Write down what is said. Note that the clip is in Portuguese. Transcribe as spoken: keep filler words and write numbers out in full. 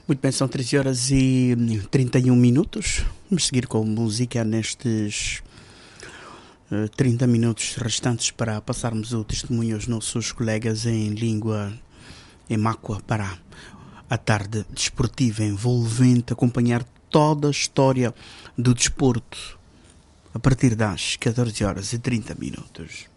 Muito bem, são treze horas e trinta e um minutos. Vamos seguir com música nestes uh, trinta minutos restantes para passarmos o testemunho aos nossos colegas em língua em Mácua para a tarde desportiva envolvente, acompanhar toda a história do desporto a partir das catorze horas e trinta minutos.